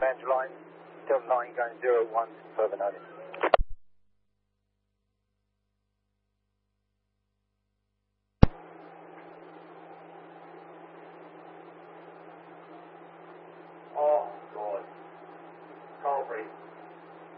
Angel line, Delta 9 going 01, further notice.